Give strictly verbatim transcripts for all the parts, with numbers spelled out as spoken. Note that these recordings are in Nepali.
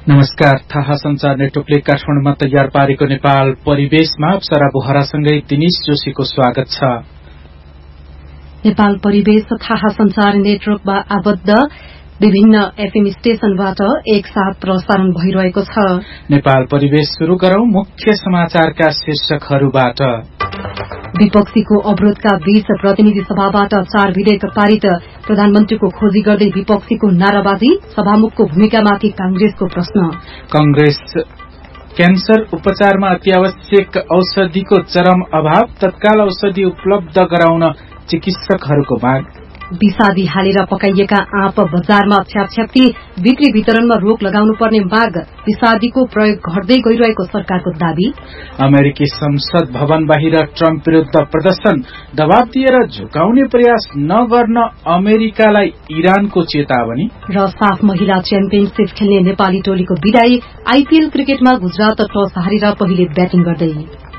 नमस्कार। थाहा संचार नेटवर्कले काठमाडौँमा तयार पारेको नेपाल परिवेशमा अप्सरा बोहरासँगै दिनेश जोशीको स्वागत छ। नेपाल परिवेश थाहा संचार नेटवर्कमा आबद्ध विभिन्न एफएम स्टेशनबाट एकसाथ प्रसारण भइरहेको छ। नेपाल परिवेश शुरू गरौं मुख्य समाचारका शीर्षकहरूबाट। विपक्षीको अवरोधका बीच प्रतिनिधि सभाबाट चार विधेयक पारित, प्रधानमन्त्रीको खोजी गर्दै विपक्षीको नाराबाजी, सभामुखको भूमिकामाथि कांग्रेसको प्रश्न। कांग्रेस क्यान्सर उपचारमा अत्यावश्यक औषधिको चरम अभाव, तत्काल औषधि उपलब्ध गराउन चिकित्सकहरूको माग। विषादी हालेर पकाइएका आँप बजारमा छ्यापछ्याप्ती, बिक्री वितरणमा रोक लगाउनुपर्ने माग, विषादीको प्रयोग घट्दै गइरहेको सरकारको दावी। अमेरिकी संसद भवन बाहिर ट्रम्प विरूद्ध प्रदर्शन, दबाव दिएर झुकाउने प्रयास नगर्न अमेरिकालाई इरानको चेतावनी। र साफ महिला च्याम्पियनशीप खेल्ने नेपाली टोलीको विदाई, आईपीएल क्रिकेटमा गुजरात टस हारेर पहिले ब्याटिङ गर्दै।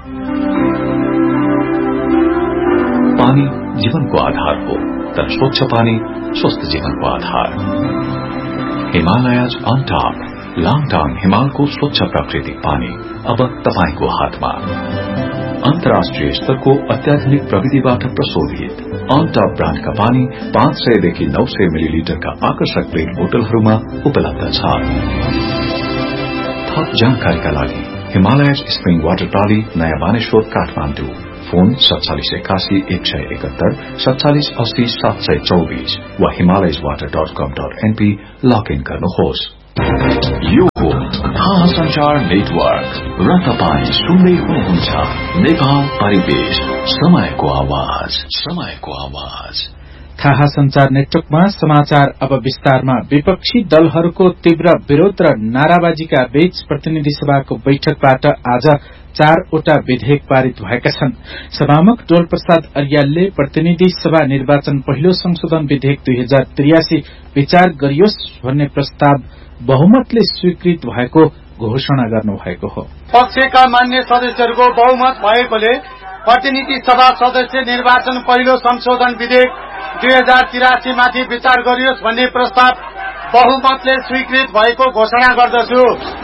पानी जीवनको आधार हो, तर स्वच्छ पानी स्वस्थ जीवनको आधार। हिमालयज अन टप, लाङटाङ हिमालको स्वच्छ प्राकृतिक पानी अब तपाईको हातमा। अन्तर्राष्ट्रिय स्तरको अत्याधुनिक प्रविधिबाट प्रशोधित अन टप ब्रान्डका पानी पाँच सयदेखि नौ सय मिलिलिटरका आकर्षक प्लेट बोतलहरूमा उपलब्ध छ। थप जानकारीका लागि हिमालयज स्प्रिङ वाटर प्रणाली, नयाँ बानेश्वर, काठमाडौँ। फोन सत्तालिस एकासी एक सय एकहत्तर सत्तालिस अस्सी सात सय चौबीस वा हिमालयज वाटर डट कम डट एनपी लगइन गर्नुहोस्। यो हो थाहा संचार नेटवर्क र तपाईँ सुन्दै हुनुहुन्छ नेपाल परिवेश, समयको आवाज, समयको आवाज। थाहा संचार नेटवर्कमा समाचार अब विस्तारमा। विपक्षी दलहरूको तीव्र विरोध र नाराबाजीका बीच प्रतिनिधि सभाको बैठकबाट आज चारवटा विधेयक पारित भएका छन्। सभामुख डोल प्रसाद अर्यालले प्रतिनिधि सभा निर्वाचन पहिलो संशोधन विधेयक दुई हजार त्रियासी विचार गरियोस् भन्ने प्रस्ताव बहुमतले स्वीकृत भएको घोषणा गर्नुभएको हो। पक्षका मान्य सदस्यहरूको बहुमत भएकोले प्रतिनिधि सभा सदस्य निर्वाचन पहिलो संशोधन विधेयक दुई हजार तिरासी माथि विचार गरियोस् भन्ने प्रस्ताव बहुमतले स्वीकृत भएको घोषणा गर्दछु।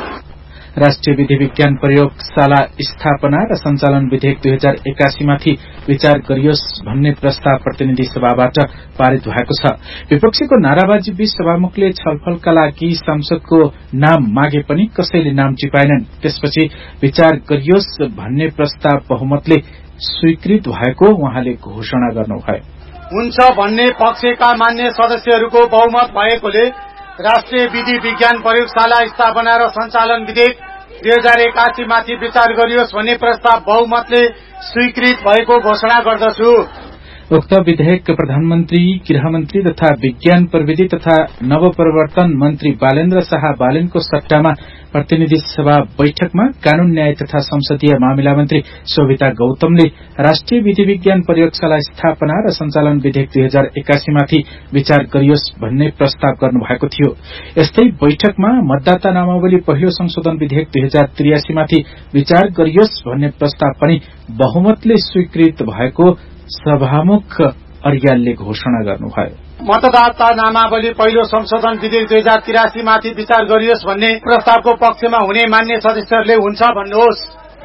राष्ट्रिय विधि विज्ञान प्रयोगशाला स्थापना र सञ्चालन विधेयक दुई हजार एकासी माथि विचार गरियोस् भन्ने प्रस्ताव प्रतिनिधि सभाबाट पारित भएको छ। विपक्षीको नाराबाजी बीच सभामुखले छलफलका लागि सांसदको नाम मागे पनि कसैले नाम टिपाएनन्। त्यसपछि विचार गरियोस् भन्ने प्रस्ताव बहुमतले स्वीकृत भएको उहाँले घोषणा गर्नुभयो। हुन्छ भन्ने पक्षका मान्य सदस्यहरूको बहुमत भएकोले राष्ट्रिय विधि विज्ञान प्रयोगशाला स्थापना र सञ्चालन विधेयक दुई हजार एकासी माथि विचार गरियोस् भन्ने प्रस्ताव बहुमतले स्वीकृत भएको घोषणा गर्दछु। उक्त विधेयक प्रधानमन्त्री, गृहमन्त्री तथा विज्ञान प्रविधि तथा नवप्रवर्तन मन्त्री बालेन्द्र शाह बालेनको सट्टामा प्रतिनिधि सभा बैठकमा कानून, न्याय तथा संसदीय मामिला मन्त्री शोभिता गौतमले राष्ट्रिय विधि विज्ञान प्रयोगशाला स्थापना र सञ्चालन विधेयक दुई हजार एकासी माथि विचार गरियोस् भन्ने प्रस्ताव गर्नुभएको थियो। यस्तै बैठकमा मतदाता नामावली पहिलो संशोधन विधेयक दुई हजार त्रियासी माथि विचार गरियोस् भन्ने प्रस्ताव पनि बहुमतले स्वीकृत भएको सभामुख अर्यालले घोषणा गर्नुभयो। मतदाता नामावली पहिलो संशोधन विधेयक दुई हजार तिरासी माथि विचार गरियोस् भन्ने प्रस्तावको पक्षमा हुने मान्य सदस्यहरूले हुन्छ भन्नुहोस्।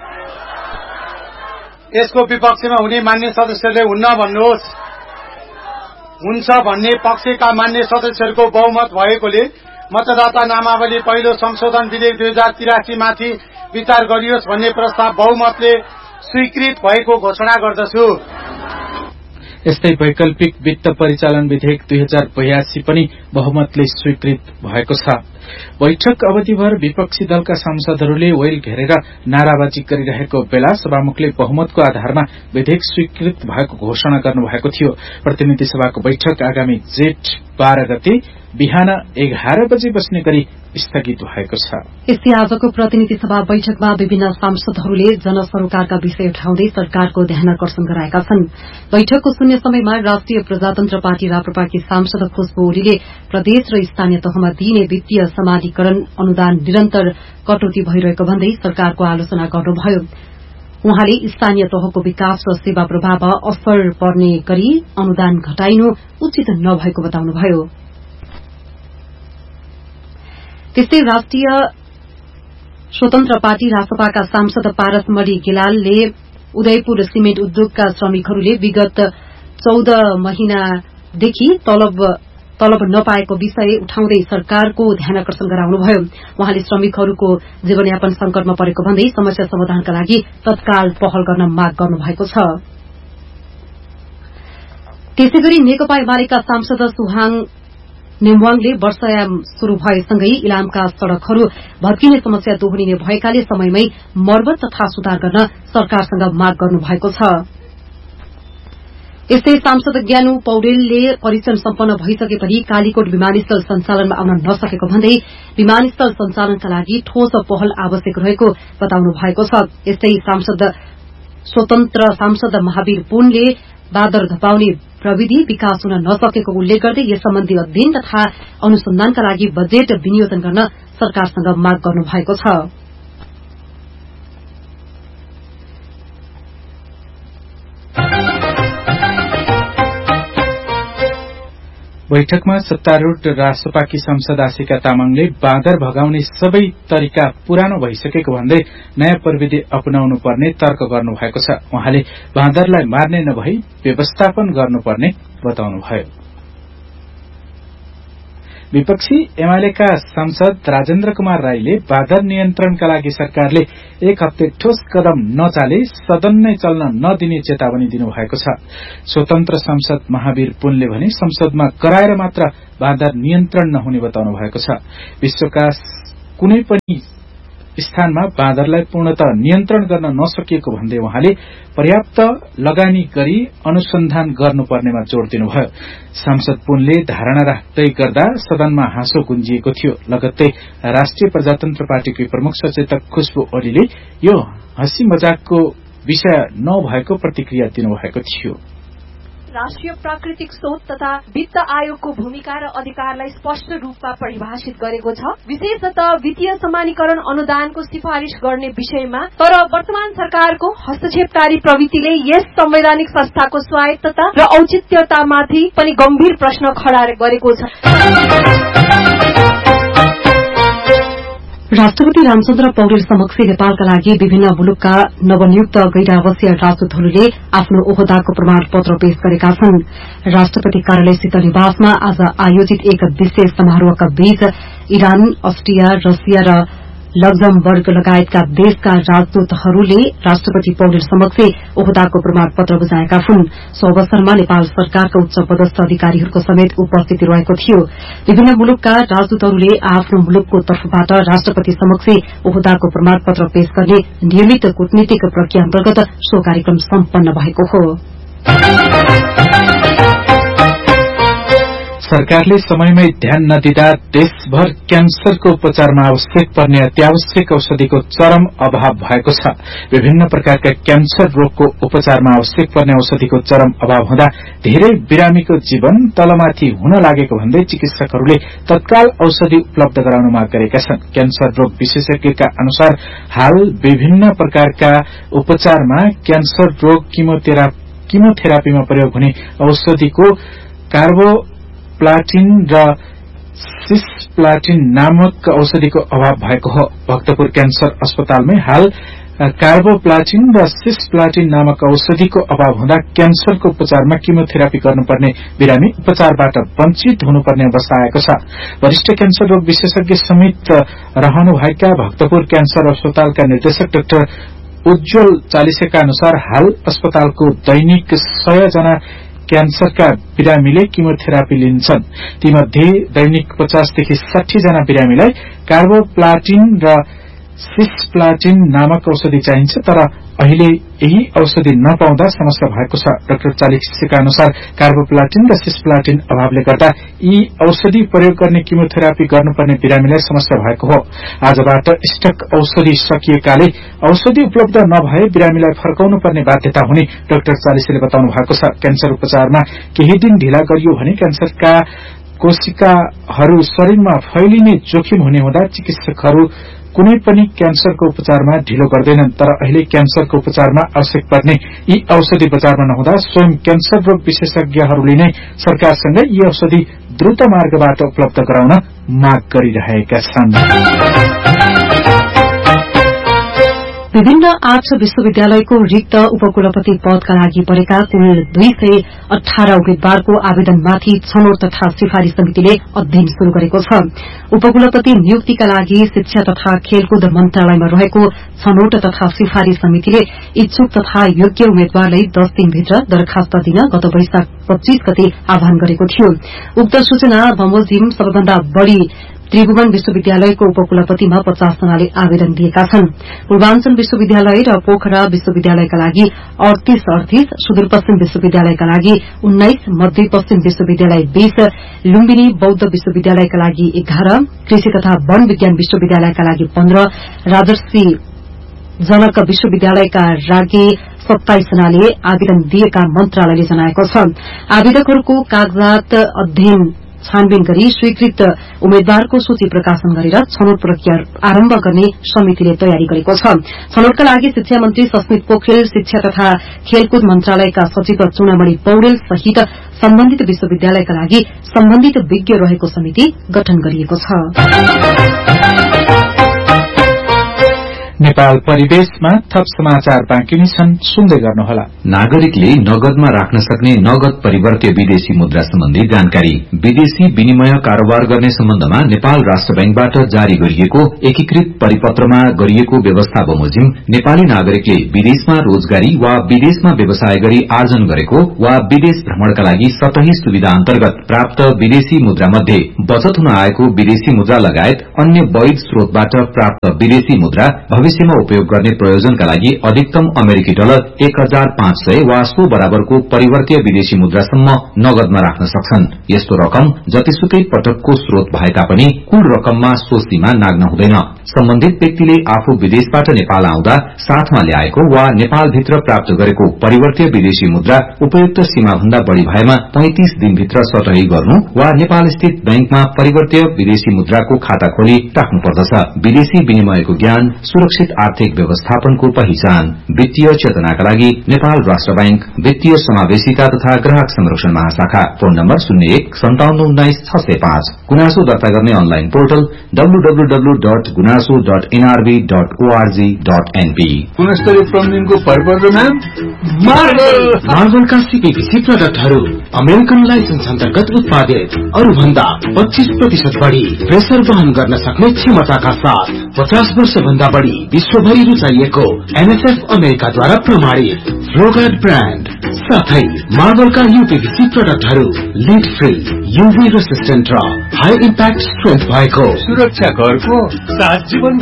यसको विपक्षमा हुने मान्य सदस्यहरूले हुन्न भन्नुहोस्। हुन्छ भन्ने पक्षका मान्य सदस्यहरूको बहुमत भएकोले मतदाता नामावली पहिलो संशोधन विधेयक दुई हजार तिरासी माथि विचार गरियोस् भन्ने प्रस्ताव बहुमतले स्वीकृत भएको घोषणा गर्दछु। यस्तै वैकल्पिक वित्त परिचालन विधेयक दुई हजार बयासी पनि बहुमतले स्वीकृत भएको छ। बैठक अवधिभर विपक्षी दलका सांसदहरूले वेल घेरेर नाराबाजी गरिरहेको बेला सभामुखले बहुमतको आधारमा विधेयक स्वीकृत भएको घोषणा गर्नुभएको थियो। प्रतिनिधि सभाको बैठक आगामी जेठ बाह्र गते बिहान एघार बजे बस्ने गरी स्थगित भएको छ। यस्तै आजको प्रतिनिधि सभा बैठकमा विभिन्न सांसदहरूले जनसरोकारका विषय उठाउँदै सरकारको ध्यानाकर्षण गराएका छन्। बैठकको शून्य समयमा राष्ट्रिय प्रजातन्त्र पार्टी राप्रपाकी सांसद खुशबु ओलीले प्रदेश र स्थानीय तहमा दिइने वित्तीय समाजीकरण अनुदान निरन्तर कटौती भइरहेको भन्दै सरकारको आलोचना गर्नुभयो। उहाँले स्थानीय तहको विकास र सेवा प्रभाव असर पर्ने गरी अनुदान घटाइनु उचित नभएको बताउनुभयो। त्यस्तै राष्ट्रिय स्वतन्त्र पार्टी रासपाका सांसद पारस मणि गेलालले उदयपुर सिमेन्ट उद्योगका श्रमिकहरूले विगत चौध महिनादेखि तलब तलब नपाएको विषय उठाउँदै सरकारको ध्यानकर्षण गराउनुभयो। उहाँले श्रमिकहरूको जीवनयापन संकटमा परेको भन्दै समस्या समाधानका लागि तत्काल पहल गर्न माग गर्नुभएको छ। त्यसैगरी नेकपा एमालेका सांसद सुहाङ नेमवाङले वर्षायाम शुरू भएसँगै इलामका सड़कहरू भत्किने समस्या दोहोरिने भएकाले समयमै मर्मत तथा सुधार गर्न सरकारसँग माग गर्नुभएको छ। यस्तै सांसद ज्ञानु पौडेलले परीक्षण सम्पन्न भइसके पनि कालीकोट विमानस्थल सञ्चालनमा आउन नसकेको भन्दै विमानस्थल सञ्चालनका लागि ठोस पहल आवश्यक रहेको बताउनु भएको छ। यस्तै सांसद स्वतन्त्र सांसद महावीर पुनले बादर धपाउने प्रविधि विकास हुन नसकेको उल्लेख गर्दै यस सम्बन्धी अध्ययन तथा अनुसन्धानका लागि बजेट विनियोजन गर्न सरकारसँग माग गर्नुभएको छ। बैठकमा सत्तारूढ़ राष्ट्रपाकी सांसद आशिका तामाङले बाँदर भगाउने सबै तरिका पुरानो भइसकेको भन्दै नयाँ प्रविधि अपनाउनु पर्ने तर्क गर्नुभएको छ। उहाँले बाँदरलाई मार्ने नभई व्यवस्थापन गर्नुपर्ने बताउनुभयो। विपक्षी एमालेका सांसद राजेन्द्र कुमार राईले बाँदर नियन्त्रणका लागि सरकारले एक हप्ते ठोस कदम नचाले सदन नै चल्न नदिने चेतावनी दिनुभएको छ। स्वतन्त्र सांसद महावीर पुनले भने संसदमा कराएर मात्र बाँदर नियन्त्रण नहुने बताउनु भएको छ। विश्वका कुनै पनि स्थानमा बाँदरलाई पूर्णतः नियन्त्रण गर्न नसकिएको भन्दै उहाँले पर्याप्त लगानी गरी अनुसन्धान गर्नुपर्नेमा जोड़ दिनुभयो। सांसद पुनले धारणा राख्दै गर्दा सदनमा हाँसो गुन्जिएको थियो। लगत्तै राष्ट्रिय प्रजातन्त्र पार्टीकी प्रमुख सचेतक खुशबु ओलीले यो हँसी मजाकको विषय नभएको प्रतिक्रिया दिनुभएको थियो। राष्ट्रिय प्राकृतिक स्रोत तथा वित्त आयोगको भूमिका र अधिकारलाई स्पष्ट रूपमा परिभाषित गरेको छ, विशेषतः वित्तीय समानीकरण अनुदानको सिफारिश गर्ने विषयमा। तर वर्तमान सरकारको हस्तक्षेपकारी प्रवृत्तिले यस संवैधानिक संस्थाको स्वायत्तता र औचित्यतामाथि पनि गम्भीर प्रश्न खड़ा गरेको छ। राष्ट्रपति रामचन्द्र पौडेल समक्ष नेपालका लागि विभिन्न मुलुकका नवनियुक्त गैर आवासीय राजदूतहरूले आफ्नो ओहदाको प्रमाण पत्र पेश गरेका छन्। राष्ट्रपति कार्यालय शीतल निवासमा आज आयोजित एक विशेष समारोहका बीच इरान, अस्ट्रिया, रसिया र लग्जमबर्ग लगायतका देशका राजदूतहरूले राष्ट्रपति पौडेल समक्ष ओहदाको प्रमाण पत्र बुझाएका हुन्। सो अवसरमा नेपाल सरकारका उच्च पदस्थ अधिकारीहरूको समेत उपस्थिति रहेको थियो। विभिन्न मुलुकका राजदूतहरूले आफ्नो मुलुकको तर्फबाट राष्ट्रपति समक्ष ओहदाको प्रमाण पत्र पेश गर्ने नियमित कूटनीतिक प्रक्रिया अन्तर्गत सो कार्यक्रम सम्पन्न भएको हो। सरकारले समयमै ध्यान नदिँदा देशभर क्यान्सरको उपचारमा आवश्यक पर्ने अत्यावश्यक औषधिको चरम अभाव भएको छ। विभिन्न प्रकारका क्यान्सर रोगको उपचारमा आवश्यक पर्ने औषधिको चरम अभाव हुँदा धेरै बिरामीको जीवन तलमाथि हुन लागेको भन्दै चिकित्सकहरूले तत्काल औषधि उपलब्ध गराउन माग गरेका छन्। क्यान्सर रोग विशेषज्ञका अनुसार हाल विभिन्न प्रकारका उपचारमा क्यान्सर रोग किमोथेरापीमा प्रयोग हुने औषधिको कार्बो प्लाटिन र सिस्प्लाटिन नामक औषधिको अभाव भएको हो। भक्तपुर क्यान्सर अस्पतालमै हाल कार्बोप्लाटिन र सिस्प्लाटिन नामक औषधिको अभाव हुँदा क्यान्सरको उपचारमा किमोथेरापी गर्नुपर्ने बिरामी उपचारबाट वञ्चित हुनुपर्ने अवस्था आएको छ। वरिष्ठ क्यान्सर रोग विशेषज्ञ समेत रहनुभएका भक्तपुर क्यान्सर अस्पतालका निर्देशक डाक्टर उज्जवल चालिसेका अनुसार हाल अस्पतालको दैनिक सय जना क्यान्सरका बिरामीले किमोथेरापी लिन्छन्। तीमध्ये दैनिक पचासदेखि साठी जना बिरामीलाई कार्बोप्लाटिन र सिस्प्लाटिन नामक औषधि चाहिन्छ, तर अहिले यही औषधि नपाउँदा समस्या भएको छ। डाक्टर चालिसेका अनुसार कार्बोप्लाटिन र सिस्प्लाटिन अभावले गर्दा यी औषधि प्रयोग गर्ने किमोथेरापी गर्नुपर्ने बिरामीलाई समस्या भएको हो। आजबाट स्टक औषधि सकिएकाले औषधि उपलब्ध नभए बिरामीलाई फर्काउनु पर्ने बाध्यता हुने डाक्टर चालिसेले बताउनु भएको छ। क्यान्सर उपचारमा केही दिन ढिला गरियो भने क्यान्सरका कोशिकाहरू शरीरमा फैलिने जोखिम हुने हुँदा चिकित्सकहरू कुनै पनि क्यान्सरको उपचारमा ढिलो गर्दैनन्। तर अहिले क्यान्सरको उपचारमा आवश्यक पर्ने यी औषधि बजारमा नहुँदा स्वयं क्यान्सर रोग विशेषज्ञहरूले नै सरकारसँग यी औषधि द्रुत मार्गबाट उपलब्ध गराउन माग गरिरहेका छन्। विभिन्न आठ विश्वविद्यालयको रिक्त उपकुलपति पदका लागि परेका कुल दुई सय अठार उम्मेद्वारको आवेदनमाथि छनौट तथा सिफारिश समितिले अध्ययन शुरू गरेको छ। उपकुलपति नियुक्तिका लागि शिक्षा तथा खेलकुद मन्त्रालयमा रहेको छनौट तथा सिफारिश समितिले इच्छुक तथा योग्य उम्मेद्वारलाई दस दिनभित्र दरखास्त दिन गत वैशाख पच्चीस गते आह्वान गरेको थियो। उक्त सूचना बमोजिम सबैभन्दा बढ़ी त्रिभुवन विश्वविद्यालयको उपकुलपतिमा पचास जनाले आवेदन दिएका छन्। पूर्वाञ्चल विश्वविद्यालय र पोखरा विश्वविद्यालयका लागि अड़तीस अड़तीस, सुदूरपश्चिम विश्वविद्यालयका लागि उन्नाइस, मध्यपश्चिम विश्वविद्यालय बीस, लुम्बिनी बौद्ध विश्वविद्यालयका लागि एघार, कृषि तथा वन विज्ञान विश्वविद्यालयका लागि पन्ध्र, राजर्षि जनक विश्वविद्यालयका लागि सत्ताइस जनाले आवेदन दिएका मन्त्रालयले जनाएको छ। आवेदकहरूको कागजात अध्ययन छानबिन गरी स्वीकृत उम्मेद्वारको सूची प्रकाशन गरेर छनौट प्रक्रिया आरम्भ गर्ने समितिले तयारी गरेको छ। छनौटका लागि शिक्षा मन्त्री सस्मित पोखरेल, शिक्षा तथा खेलकुद मन्त्रालयका सचिव चुनामणि पौडेल सहित सम्बन्धित विश्वविद्यालयका लागि सम्बन्धित विज्ञ रहेको समिति गठन गरिएको छ। नेपाल परिवेशमा थप समाचार बाँकी नै छन्, सुन्दै गर्नुहोला। नागरिकले नगदमा राख्न सक्ने नगद परिवर्त्य विदेशी मुद्रा सम्बन्धी जानकारी। विदेशी विनिमय कारोबार गर्ने सम्बन्धमा नेपाल राष्ट्र बैंकबाट जारी गरिएको एकीकृत परिपत्रमा गरिएको व्यवस्था बमोजिम नेपाली नागरिकले विदेशमा रोजगारी वा विदेशमा व्यवसाय गरी आर्जन गरेको वा विदेश भ्रमणका लागि सतही सुविधा अन्तर्गत प्राप्त विदेशी मुद्रा मध्ये बचत हुन आएको विदेशी मुद्रा लगायत अन्य वैध स्रोतबाट प्राप्त विदेशी मुद्रा भविष्यमा उपयोग गर्ने प्रयोजनका लागि अधिकतम अमेरिकी डलर एक हजार पाँच सय वा सो बराबरको परिवर्त्य विदेशी मुद्रासम्म नगदमा राख्न सक्छन्। यस्तो रकम जतिसुकै पटकको स्रोत भएका पनि कुल रकममा सो सीमा नाग्न हुँदैन। सम्बन्धित व्यक्तिले आफू विदेशबाट नेपाल आउँदा साथमा ल्याएको वा नेपालभित्र प्राप्त गरेको परिवर्त्य विदेशी मुद्रा उपयुक्त सीमाभन्दा बढ़ी भएमा पैंतीस दिनभित्र सटही गर्नु वा नेपाल स्थित बैंकमा परिवर्त्य विदेशी मुद्राको खाता खोली राख्नुपर्दछ। विदेशी विनिमयको ज्ञान, सुरक्षित आर्थिक व्यवस्थापनको पहिचान। वित्तीय चेतनाका लागि नेपाल राष्ट्र बैंक वित्तीय समावेशिता तथा ग्राहक संरक्षण महाशाखा। फोन नम्बर शून्य एक सन्ताउन्न उन्नाइस छ सय पाँच। गुनासो दर्ता गर्ने online portal W W W dot गुनासो dot NRB dot ORG dot NP. गुणस्तरीय प्लम्बिङको परिवर्तन नाम मार्बल। मार्बलका सीपीभीसी प्रडक्टहरू अमेरिकन लाइसेन्स अन्तर्गत उत्पादित, अरूभन्दा पच्चीस प्रतिशत बढ़ी प्रेसर वहन गर्न सक्ने क्षमताका साथ पचास वर्ष भन्दा बढ़ी विश्वभरि रुचाइएको एनएसएफ अमेरिकाद्वारा प्रमाणित फ्लोगार्ड ब्रान्ड साथै मार्बलका यूपीभीसी प्रडक्टहरू लिड फ्री, यूभी रेसिस्टेन्ट र हाई इम्प्याक्ट स्ट्रेन्थ भएको सुरक्षा घरको सात जीवन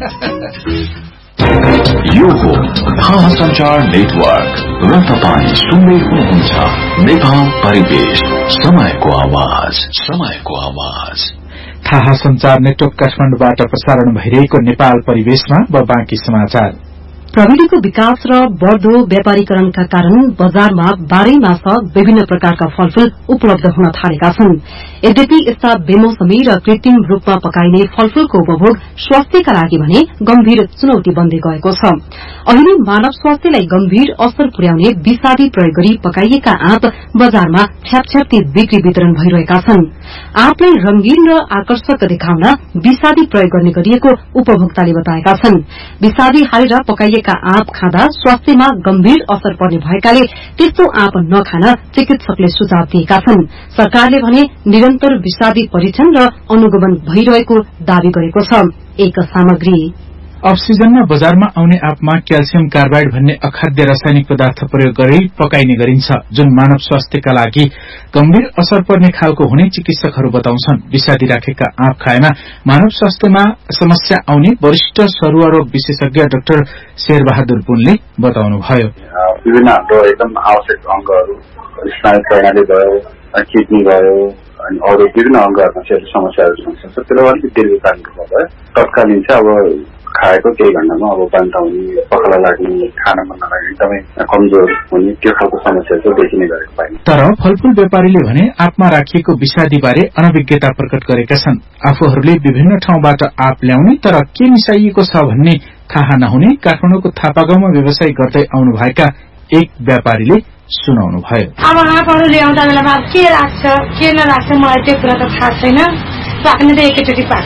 यो हो महासञ्चार नेटवर्क र तपाईँ सुन्दै हुनुहुन्छ नेपाल परिवेश, समयको आवाज, समयको आवाज। थाहा संचार नेटवर्क काठमाडौँबाट प्रसारण भइरहेको नेपाल परिवेशमा अब बाँकी समाचार। प्रविधिको विकास र बढ़दो व्यापारीकरणका कारण बजारमा बाह्रै मास विभिन्न प्रकारका फलफूल उपलब्ध हुन थालेका छन्। यद्यपि यस्ता बेमौसमी र कृत्रिम रूपमा पकाइने फलफूलको उपभोग स्वास्थ्यका लागि भने गम्भीर चुनौती बन्दै गएको छ। अहिले मानव स्वास्थ्यलाई गम्भीर असर पुर्याउने विषादी प्रयोग गरी पकाइएका आँप बजारमा छ्यापछ्याप्ती बिक्री वितरण भइरहेका छन्। आँपलाई रंगीन र आकर्षक देखाउन विषादी प्रयोग गर्ने गरिएको उपभोक्ताले बताएका छन्। विषादी हालेर पकाइएका आँप खाँदा स्वास्थ्यमा गम्भीर असर पर्ने भएकाले त्यस्तो आँप नखान चिकित्सकले सुझाव दिएका छन्। सरकारले भने निरन्तर विषादी परीक्षण र अनुगमन भइरहेको दावी गरेको छ। एक सामग्री अफ सिजनमा बजारमा आउने आँपमा क्याल्सियम कार्बाइड भन्ने अखाद्य रासायनिक पदार्थ प्रयोग गरी पकाइने गरिन्छ, जुन मानव स्वास्थ्यका लागि गम्भीर असर पर्ने खालको हुने चिकित्सकहरू बताउँछन्। विषादी राखेका आँप खाएमा मानव स्वास्थ्यमा समस्या आउने वरिष्ठ सरुवा रोग विशेषज्ञ डाक्टर शेरबहादुर पुनले बताउनुभयो। विभिन्न हाम्रो एकदम आवश्यक अंगहरू, स्नायु प्रणाली भयो, किडनी भयो, अनि अरू विभिन्न अंगहरूमा चाहिँ समस्याहरू हुन्छ। त्यसले अलिकति दीर्घकालीन रूपमा भयो, तत्कालीन चाहिँ अब खाएको केही घण्टामा अब बान्ता हुने, पखाला लाग्ने, खान मन नलाग्ने, एकदमै कमजोर हुने, त्यो खालको समस्या चाहिँ देखिने गरेको पाइन्छ। तर फलफूल व्यापारीले भने आँपमा राखिएको विषादी बारे अनभिज्ञता प्रकट गरेका छन्। आफूहरूले विभिन्न ठाउँबाट आँप ल्याउने तर के मिसाइएको छ भन्ने थाहा नहुने काठमाडौँको थापागाउँमा व्यवसाय गर्दै आउनुभएका एक व्यापारीले सुनाउनु भयो। अब आँपहरू ल्याउँदा बेलामा के राख्छ के नराख्छ मलाई त्यो कुरा त थाहा छैन। पाक्ने त एकैचोटि पाक्छ,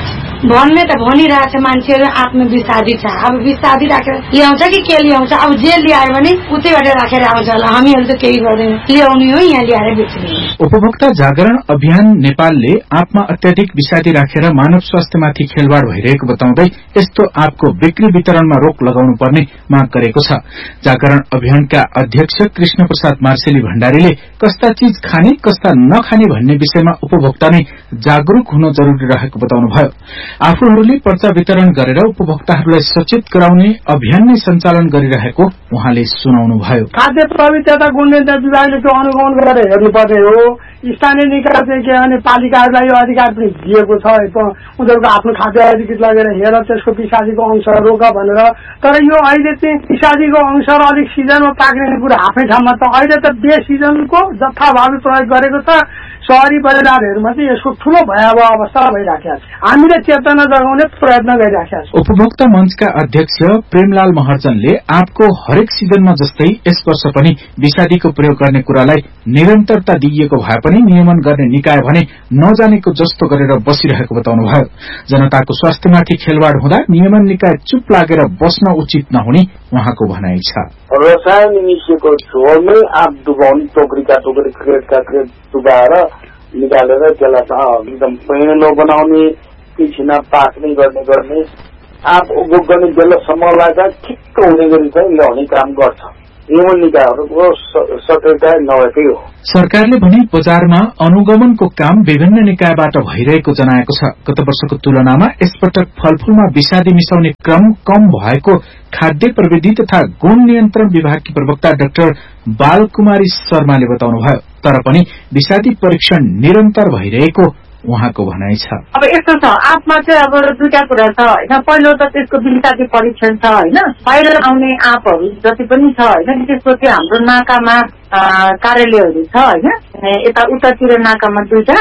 भन्ने त भनिरहेछ मान्छेहरू आत्मविश्वासी छ। अब विश्वासी राखेर ल्याउँछ कि के ल्याउँछ, अब जे ल्यायो भने उतैबाट राखेर आउँछ होला, हामीहरू त केही गर्दैन, ल्याउने हो यहाँ ल्याएर बेच्ने। उपभोक्ता जागरण अभियान नेपालले आँपमा अत्याधिक विषादी राखेर मानव स्वास्थ्यमाथि खेलवाड़ भइरहेको बताउँदै यस्तो आँपको बिक्री वितरणमा रोक लगाउनु पर्ने माग गरेको छ। जागरण अभियानका अध्यक्ष कृष्ण प्रसाद मार्सेली भण्डारीले कस्ता चीज खाने कस्ता नखाने भन्ने विषयमा उपभोक्ता नै जागरूक हुन जरूरी रहेको बताउनुभयो। आफूहरूले पर्चा वितरण गरेर उपभोक्ताहरूलाई सचेत गराउने अभियान नै सञ्चालन गरिरहेको उहाँले सुनाउनुभयो। खाद्य प्रविधता गुणवत्ता विभागले त्यो अनुगमन गरेर हेर्नुपर्ने हो। स्थानीय निकाय चाहिँ के भने पालिकाहरूलाई यो अधिकार पनि दिएको छ, उनीहरूको आफ्नो खाद्य अधिकृत लगेर हेर त्यसको विषादीको अंश रोक भनेर। तर यो अहिले चाहिँ विषादीको अंश र अलिक सिजनमा पाक्ने कुरा आफ्नै ठाउँमा त अहिले त बे सिजनको जथाभावी प्रयोग गरेको छ। शहरी परिवारहरूमा चाहिँ यसको ठूलो भयावह अवस्था भइराखेको छ। हामीले चेतना जगाउने प्रयत्न गरिराखेका छौँ। उपभोक्ता मञ्चका अध्यक्ष प्रेमलाल महर्जनले आँपको हरेक सिजनमा जस्तै यस वर्ष पनि विषादीको प्रयोग गर्ने कुरालाई निरन्तरता दिइएको भए पनि नियमन गर्ने निकाय भने नजानेको जस्तो गरेर बसिरहेको बताउनुभयो। जनताको स्वास्थ्यमाथि खेलवाड़ हुँदा नियमन निकाय चुप लागेर बस्न उचित नहुने उहाँको भनाइ छ। रसायन मिसिएको झोलमै आँप डुबाउने टोकरीका टोकरी क्रेटका क्रेट डुबाएर निकालेर त्यसलाई एकदम पहेँलो बनाउने, पिछिना पाक्ने गर्ने गर्ने आँप उपभोग गर्ने बेला समयलाई ठिक्क हुने गरी चाहिँ ल्याउने काम गर्छ। नियमन निकायहरूको सक्रियता नभएकै हो। सरकारले भने बजारमा अनुगमनको काम विभिन्न निकायबाट भइरहेको जनाएको छ। गत वर्षको तुलनामा यसपटक फलफूलमा विषादी मिसाउने क्रम कम भएको खाद्य प्रविधि तथा गुण नियन्त्रण विभागकी प्रवक्ता डाक्टर बालकुमारी शर्माले बताउनुभयो। तर पनि विषादी परीक्षण निरन्तर भइरहेको उहाँको भनाइ छ। अब यस्तो छ, आँपमा चाहिँ अब दुईटा कुरा छ होइन। पहिलो त त्यसको विषादी परीक्षण छ होइन, बाहिर आउने आँपहरू जति पनि छ होइन, त्यसको चाहिँ हाम्रो नाकामा कार्यालयहरू छ होइन। यता उतातिर नाकामा दुईटा,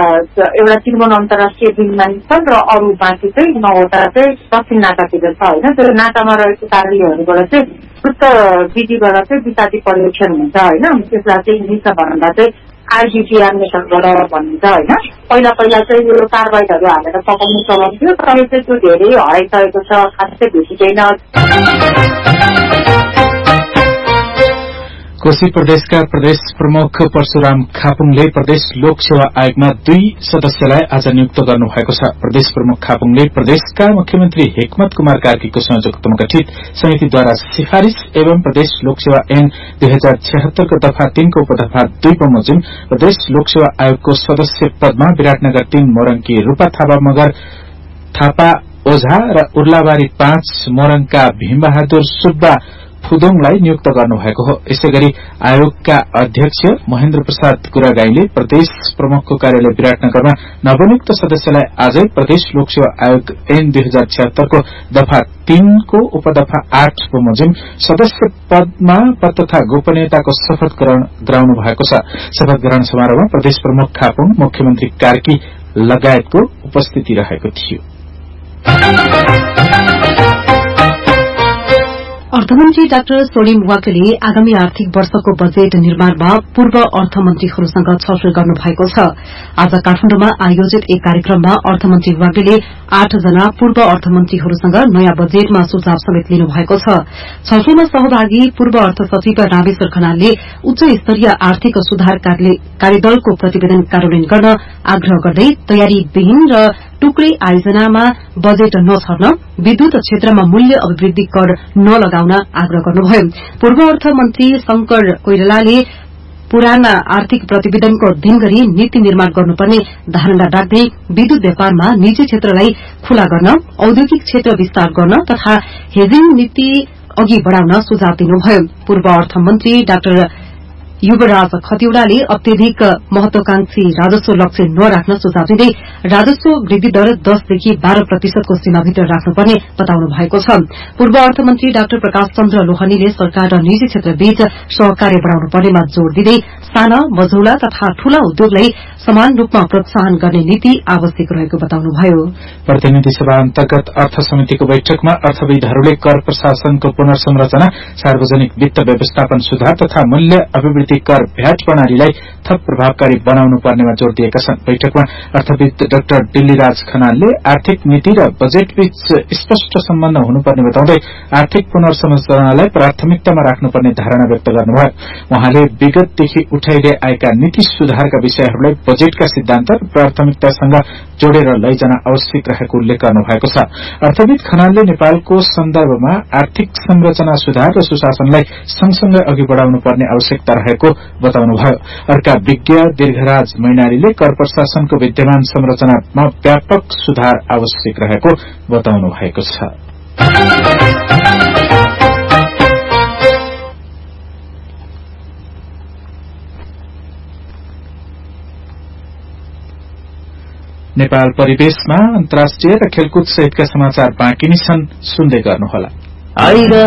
एउटा त्रिभुवन अन्तर्राष्ट्रिय विमानस्थल र अरू बाँकी चाहिँ नौवटा चाहिँ दक्षिण नाकातिर छ होइन। त्यो नाकामा रहेको कार्यालयहरूबाट चाहिँ द्रुत विधिबाट चाहिँ विषादी परीक्षण हुन्छ होइन। त्यसलाई चाहिँ इङ्ग्लिसमा भन्दा चाहिँ आरबिटीआर मेथडबाट भनिन्छ होइन। पहिला पहिला चाहिँ यो कार्बाइडहरू हालेर पकाउने चलन थियो, तर चाहिँ त्यो धेरै हराइसकेको छ, खासै भेटिँदैन। कोशी प्रदेशका प्रदेश प्रमुख परशुराम खापुङले प्रदेश लोक सेवा आयोगमा दुई सदस्यलाई आज नियुक्त गर्नुभएको छ। प्रदेश प्रमुख खापुङले प्रदेशका मुख्यमन्त्री हेकमत कुमार कार्कीको संयोजकत्वमा गठित समितिद्वारा सिफारिश एवं प्रदेश लोक सेवा ऐन दुई हजार छिहत्तरको दफा तीनको उपदफा दुई बमोजिम प्रदेश लोक सेवा आयोगको सदस्य पदमा विराटनगर तीन मोरङकी रूपा थापा मगर थापा ओझा र उर्लाबारी पाँच मोरङका भीमबहादुर सुब्बा फुदोङलाई नियुक्त गर्नुभएको हो। यसैगरी आयोगका अध्यक्ष महेन्द्र प्रसाद गुरागाईले प्रदेश प्रमुखको कार्यालय विराटनगरमा नवनियुक्त सदस्यलाई आजै प्रदेश लोक सेवा आयोग ऐन दुई हजार छिहत्तरको दफा तीनको उपदफा आठ बमोजिम सदस्य पदमा पद तथा गोपनीयताको शपथ ग्रहण गराउनु भएको छ। शपथ ग्रहण समारोहमा प्रदेश प्रमुख खापुङ, मुख्यमन्त्री कार्की लगायतको उपस्थिति रहेको थियो। अर्थमन्त्री डाक्टर सोलिम वाग्लेले आगामी आर्थिक वर्षको बजेट निर्माणमा पूर्व अर्थमन्त्रीहरूसँग छलफल गर्नुभएको छ। आज काठमाडौँमा आयोजित एक कार्यक्रममा अर्थमन्त्री वाग्लेले आठजना पूर्व अर्थमन्त्रीहरूसँग नयाँ बजेटमा सुझाव समेत लिनुभएको छ। छलफलमा सहभागी पूर्व अर्थ सचिव रामेश्वर खनालले उच्च स्तरीय आर्थिक सुधार कार्यदलको प्रतिवेदन कार्यान्वयन गर्न आग्रह गर्दै तयारीविहीन र टुक्रै आयोजनामा बजेट नछर्न, विद्युत क्षेत्रमा मूल्य अभिवृद्धि कर नलगाउन आग्रह गर्नुभयो। पूर्व अर्थमन्त्री शंकर कोइरालाले पुराना आर्थिक प्रतिवेदनको अध्ययन गरी नीति निर्माण गर्नुपर्ने धारणा राख्दै विद्युत व्यापारमा निजी क्षेत्रलाई खुला गर्न, औद्योगिक क्षेत्र विस्तार गर्न तथा हेजिङ नीति अघि बढ़ाउन सुझाव दिनुभयो। पूर्व अर्थमन्त्री डाक्टर युवराज खतिवड़ाले अत्यधिक महत्वाकांक्षी राजस्व लक्ष्य नराख्न सुझाव दिँदै राजस्व वृद्धि दर दसदेखि बाह्र प्रतिशतको सीमाभित्र राख्नुपर्ने बताउनु भएको छ। पूर्व अर्थमन्त्री डाक्टर प्रकाश चन्द्र लोहनीले सरकार र निजी क्षेत्रबीच सहकार्य बढ़ाउनु पर्नेमा जोड़ दिँदै साना, मझौला तथा ठूला उद्योगलाई समान रूपमा प्रोत्साहन गर्ने नीति आवश्यक रहेको बताउनुभयो। प्रतिनिधि सभा अन्तर्गत अर्थ समितिको बैठकमा अर्थविदहरूले कर प्रशासनको पुनर्संरचना, सार्वजनिक वित्त व्यवस्थापन सुधार तथा मूल्य अभिवृद्धि सम्पत्ति कर भ्याट प्रणालीलाई थप प्रभावकारी बनाउनु पर्नेमा जोड़ दिएका छन्। बैठकमा अर्थविद डाक्टर डिल्लीराज खनालले आर्थिक नीति र बजेटबीच स्पष्ट सम्बन्ध हुनुपर्ने बताउँदै आर्थिक पुनर्संरचनालाई प्राथमिकतामा राख्नुपर्ने धारणा व्यक्त गर्नुभयो। उहाँले विगतदेखि उठाइदै आएका नीति सुधारका विषयहरूलाई बजेटका सिद्धान्त र प्राथमिकतासँग जोडेर लैजान आवश्यक रहेको उल्लेख गर्नुभएको छ। अर्थविद खनालले नेपालको सन्दर्भमा आर्थिक संरचना सुधार र सुशासनलाई सँगसँगै अघि बढ़ाउनु पर्ने आवश्यकता रहेको बताउनुभयो। अर्का विज्ञ दीर्घराज मैनालीले कर प्रशासनको विद्यमान संरचनामा व्यापक सुधार आवश्यक रहेको बताउनु भएको छ। नेपाल परिवेशमा अन्तर्राष्ट्रिय र खेलकुद सहितका समाचार बाँकी नै छन्, सुन्दै गर्नुहोला।